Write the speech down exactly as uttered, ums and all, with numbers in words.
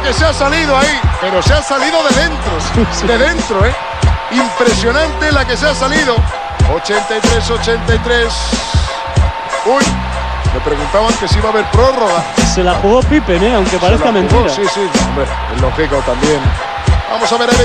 que se ha salido ahí, pero se ha salido de dentro, Sí, sí. de dentro, ¿eh? Impresionante la que se ha salido. ochenta y tres ochenta y tres. Uy, me preguntaban que si iba a haber prórroga. Se la jugó Pippen, ¿eh? Aunque parezca Se la jugó, mentira. Sí, sí, hombre, es lógico también. Vamos a ver.